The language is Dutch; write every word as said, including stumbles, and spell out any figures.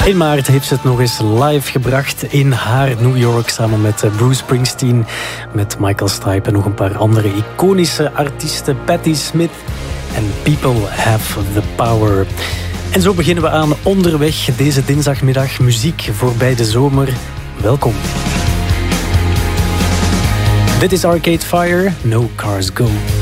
In maart heeft ze het nog eens live gebracht in haar New York samen met Bruce Springsteen, met Michael Stipe en nog een paar andere iconische artiesten, Patti Smith en People Have the Power. En zo beginnen we aan Onderweg deze dinsdagmiddag, muziek voorbij de zomer. Welkom. Dit is Arcade Fire, No Cars Go.